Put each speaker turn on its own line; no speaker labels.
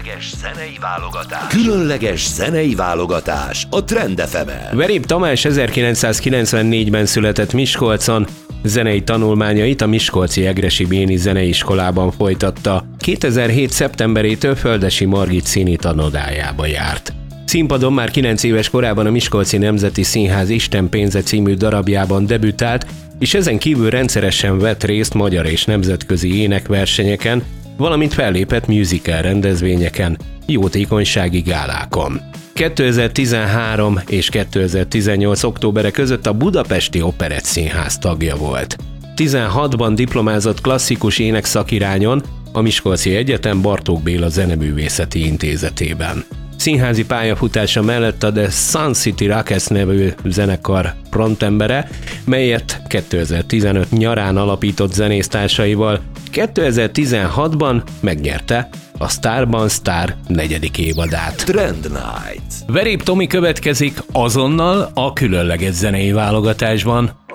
Különleges zenei válogatás a Trend FM-en.
Verép Tamás 1994-ben született Miskolcon, zenei tanulmányait a Miskolci Egressy Béni Zeneiskolában folytatta. 2007. szeptemberétől Földessy Margit színi tanodájába járt. Színpadon már 9 éves korában a Miskolci Nemzeti Színház Isten pénze című darabjában debütált, és ezen kívül rendszeresen vett részt magyar és nemzetközi énekversenyeken, valamint fellépett musical rendezvényeken, jótékonysági gálákon. 2013 és 2018. októbere között a Budapesti Operett Színház tagja volt. 16-ban diplomázott klasszikus ének szakirányon a Miskolci Egyetem Bartók Béla Zeneművészeti Intézetében. Színházi pályafutása mellett a The Sun City Rockets nevű zenekar frontembere, melyet 2015 nyarán alapított zenésztársaival, 2016-ban megnyerte a Starban Star 4. évadát.
Trend Night.
Verép Tomi következik azonnal a különleges zenei válogatásban.